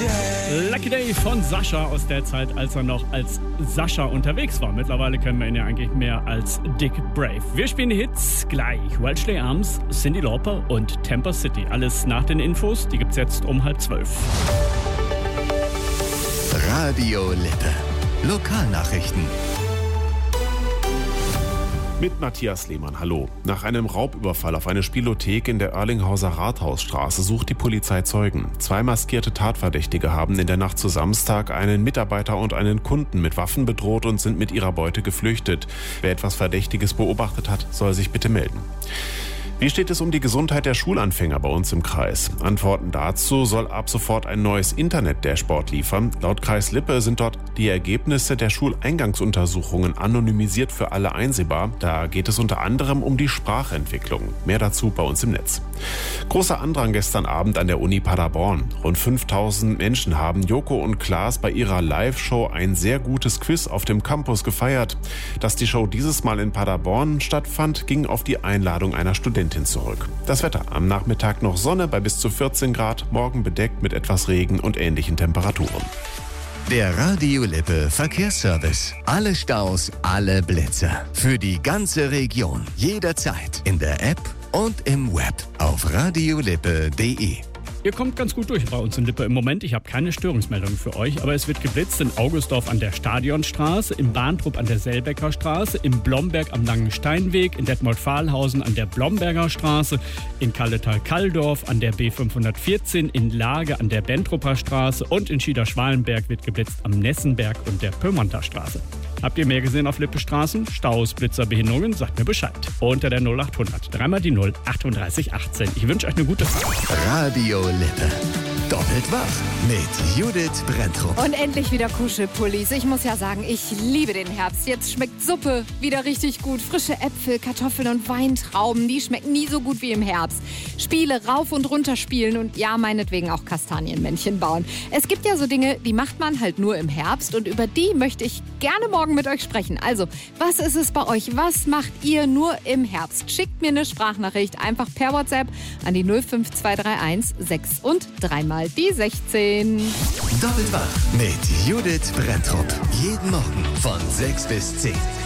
Lucky Day von Sascha aus der Zeit, als er noch als Sascha unterwegs war. Mittlerweile kennen wir ihn ja eigentlich mehr als Dick Brave. Wir spielen die Hits gleich. Wellesley Arms, Cyndi Lauper und Tampa City. Alles nach den Infos, die gibt's jetzt um 11:30. Radio Lippe. Lokalnachrichten. Mit Matthias Lehmann, hallo. Nach einem Raubüberfall auf eine Spielothek in der Erlinghauser Rathausstraße sucht die Polizei Zeugen. 2 maskierte Tatverdächtige haben in der Nacht zu Samstag einen Mitarbeiter und einen Kunden mit Waffen bedroht und sind mit ihrer Beute geflüchtet. Wer etwas Verdächtiges beobachtet hat, soll sich bitte melden. Wie steht es um die Gesundheit der Schulanfänger bei uns im Kreis? Antworten dazu soll ab sofort ein neues Internet-Dashboard liefern. Laut Kreis Lippe sind dort die Ergebnisse der Schuleingangsuntersuchungen anonymisiert für alle einsehbar. Da geht es unter anderem um die Sprachentwicklung. Mehr dazu bei uns im Netz. Großer Andrang gestern Abend an der Uni Paderborn. Rund 5000 Menschen haben Joko und Klaas bei ihrer Live-Show ein sehr gutes Quiz auf dem Campus gefeiert. Dass die Show dieses Mal in Paderborn stattfand, ging auf die Einladung einer Studentin zurück. Das Wetter: am Nachmittag noch Sonne bei bis zu 14 Grad, morgen bedeckt mit etwas Regen und ähnlichen Temperaturen. Der Radio Lippe Verkehrsservice. Alle Staus, alle Blitzer. Für die ganze Region. Jederzeit. In der App und im Web. Auf radiolippe.de. Ihr kommt ganz gut durch bei uns in Lippe im Moment. Ich habe keine Störungsmeldungen für euch, aber es wird geblitzt in Augustdorf an der Stadionstraße, im Bahntrupp an der Selbecker Straße, im Blomberg am Langen Steinweg, in Detmold-Fahlhausen an der Blomberger Straße, in Kalletal-Kalldorf an der B514, in Lage an der Bentrupper Straße und in Schieder-Schwalenberg wird geblitzt am Nessenberg und der Pyrmonter Straße. Habt ihr mehr gesehen auf Lippe Straßen? Staus, Blitzer, Behinderungen? Sagt mir Bescheid. Unter der 0800. Dreimal die 0, 38 18. Ich wünsche euch eine gute Fahrt. Radio Lippe. Doppelt wach mit Judith Brenntrup. Und endlich wieder Kuschelpullis. Ich muss ja sagen, ich liebe den Herbst. Jetzt schmeckt Suppe wieder richtig gut. Frische Äpfel, Kartoffeln und Weintrauben, die schmecken nie so gut wie im Herbst. Spiele rauf und runter spielen und ja, meinetwegen auch Kastanienmännchen bauen. Es gibt ja so Dinge, die macht man halt nur im Herbst und über die möchte ich gerne morgen mit euch sprechen. Also, was ist es bei euch? Was macht ihr nur im Herbst? Schickt mir eine Sprachnachricht einfach per WhatsApp an die 05231 6 und 3 mal die 16. Doppelt wach mit Judith Brenntrup. Jeden Morgen von 6 bis 10.